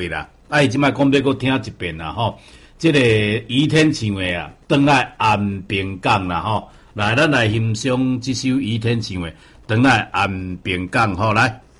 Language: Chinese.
对啦，伊即摆讲要搁听一遍啦吼。这个倚天唱的啊，转来安平港啦吼。来，咱来欣赏这首倚天唱的，转来安平港吼来。